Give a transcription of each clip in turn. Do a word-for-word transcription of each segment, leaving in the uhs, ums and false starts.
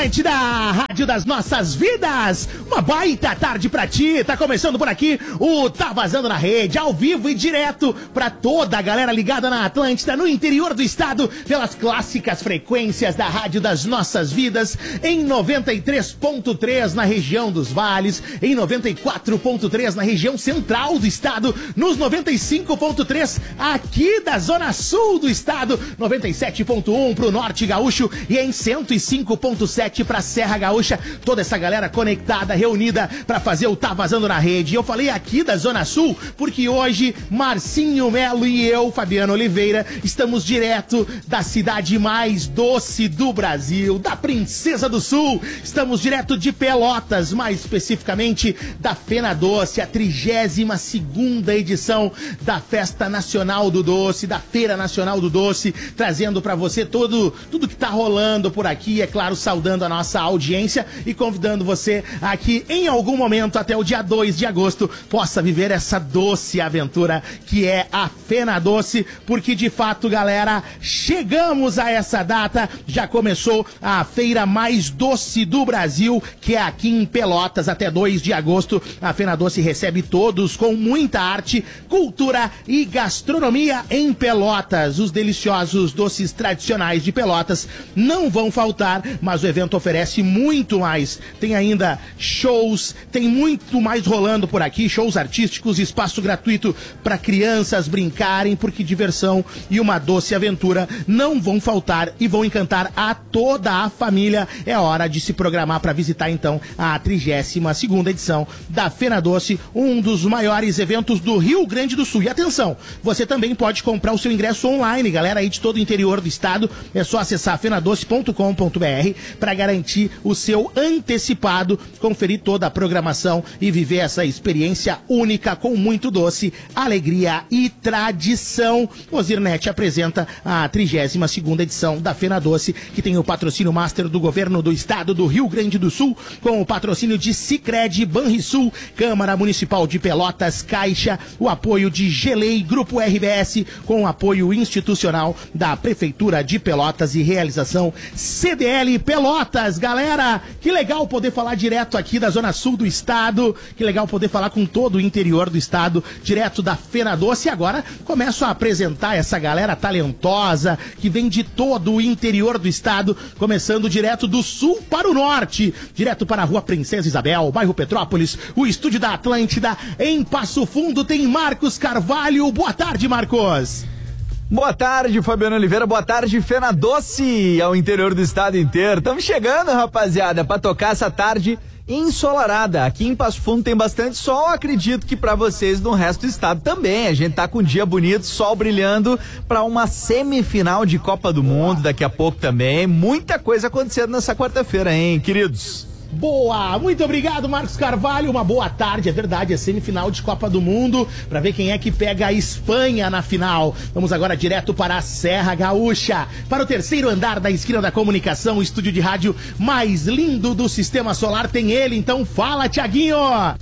Atlântida, rádio das nossas vidas. Uma baita tarde pra ti. Tá começando por aqui o Tá Vazando na Rede, ao vivo e direto pra toda a galera ligada na Atlântida, no interior do estado, pelas clássicas frequências da rádio das nossas vidas, em noventa e três ponto três na região dos vales, em noventa e quatro ponto três na região central do estado, nos noventa e cinco ponto três aqui da zona sul do estado, noventa e sete ponto um pro norte gaúcho e em cento e cinco ponto sete pra Serra Gaúcha. Toda essa galera conectada, reunida pra fazer o Tá Vazando na Rede. E eu falei aqui da zona sul porque hoje Marcinho Melo e eu, Fabiano Oliveira, estamos direto da cidade mais doce do Brasil, da Princesa do Sul. Estamos direto de Pelotas, mais especificamente da Fena Doce, a trigésima segunda edição da Festa Nacional do Doce, da Feira Nacional do Doce, trazendo pra você todo, tudo que tá rolando por aqui, é claro, saudando a nossa audiência e convidando você aqui em algum momento até o dia dois de agosto possa viver essa doce aventura que é a Fena Doce, porque de fato, galera, chegamos a essa data, já começou a feira mais doce do Brasil, que é aqui em Pelotas, até dois de agosto. A Fena Doce recebe todos com muita arte, cultura e gastronomia em Pelotas. Os deliciosos doces tradicionais de Pelotas não vão faltar, mas o evento oferece muito mais. Tem ainda shows, tem muito mais rolando por aqui, shows artísticos, espaço gratuito para crianças brincarem, porque diversão e uma doce aventura não vão faltar e vão encantar a toda a família. É hora de se programar para visitar então a trigésima segunda edição da Fena Doce, um dos maiores eventos do Rio Grande do Sul. E atenção, você também pode comprar o seu ingresso online, galera aí de todo o interior do estado. É só acessar fena doce ponto com ponto b r para garantir o seu antecipado, conferir toda a programação e viver essa experiência única com muito doce, alegria e tradição. O Zirnet apresenta a trigésima segunda edição da Fena Doce, que tem o patrocínio master do governo do estado do Rio Grande do Sul, com o patrocínio de Sicredi, Banrisul, Câmara Municipal de Pelotas, Caixa, o apoio de Gelei, Grupo R B S, com o apoio institucional da Prefeitura de Pelotas e realização C D L Pelotas. Galera, que legal poder falar direto aqui da zona sul do estado, que legal poder falar com todo o interior do estado, direto da Fena Doce. E agora começo a apresentar essa galera talentosa que vem de todo o interior do estado, começando direto do sul para o norte, direto para a Rua Princesa Isabel, bairro Petrópolis, o estúdio da Atlântida. Em Passo Fundo tem Marcos Carvalho. Boa tarde, Marcos. Boa tarde, Fabiano Oliveira. Boa tarde, Fena Doce, ao interior do estado inteiro. Estamos chegando, rapaziada, para tocar essa tarde ensolarada. Aqui em Passo Fundo tem bastante sol, acredito que para vocês no resto do estado também. A gente tá com um dia bonito, sol brilhando para uma semifinal de Copa do Mundo daqui a pouco também. Muita coisa acontecendo nessa quarta-feira, hein, queridos? Boa, muito obrigado, Marcos Carvalho. Uma boa tarde, é verdade, é semifinal de Copa do Mundo, pra ver quem é que pega a Espanha na final. Vamos agora direto para a Serra Gaúcha, para o terceiro andar da esquina da comunicação, o estúdio de rádio mais lindo do Sistema Solar. Tem ele, então fala, Thiaguinho.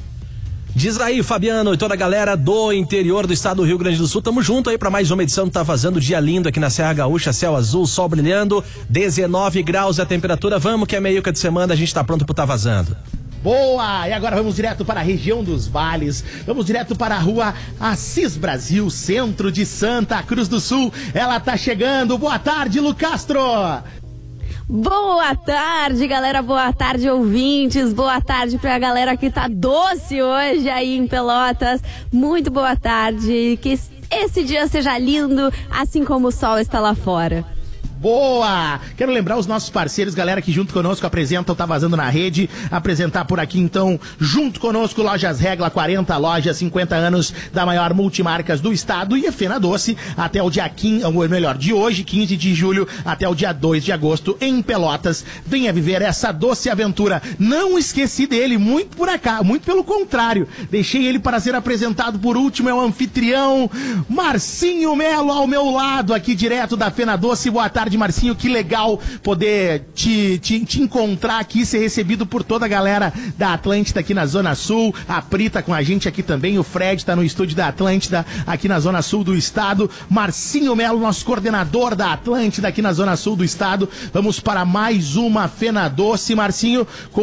Diz aí, Fabiano, e toda a galera do interior do estado do Rio Grande do Sul, tamo junto aí pra mais uma edição do Tá Vazando. Dia lindo aqui na Serra Gaúcha, céu azul, sol brilhando, dezenove graus a temperatura. Vamos que é meiuca de semana, a gente tá pronto pro Tá Vazando. Boa! E agora vamos direto para a região dos vales, vamos direto para a rua Assis Brasil, centro de Santa Cruz do Sul. Ela tá chegando. Boa tarde, Lu Castro! Boa tarde, galera, boa tarde, ouvintes, boa tarde pra galera que tá doce hoje aí em Pelotas, muito boa tarde, que esse dia seja lindo, assim como o sol está lá fora. Boa! Quero lembrar os nossos parceiros, galera que junto conosco apresentam Tá Vazando na Rede. Apresentar por aqui então, junto conosco, Lojas Regla, quarenta lojas, cinquenta anos da maior multimarcas do estado, e a Fena Doce até o dia quinze, ou melhor, de hoje, quinze de julho, até o dia dois de agosto em Pelotas. Venha viver essa doce aventura. Não esqueci dele, muito por acá, muito pelo contrário. Deixei ele para ser apresentado por último, é o anfitrião Marcinho Melo ao meu lado, aqui direto da Fena Doce. Boa tarde, tarde, Marcinho. Que legal poder te, te, te encontrar aqui, ser recebido por toda a galera da Atlântida aqui na Zona Sul. A Pri tá com a gente aqui também, o Fred tá no estúdio da Atlântida aqui na Zona Sul do estado. Marcinho Melo, nosso coordenador da Atlântida aqui na Zona Sul do estado. Vamos para mais uma Fena Doce, Marcinho, com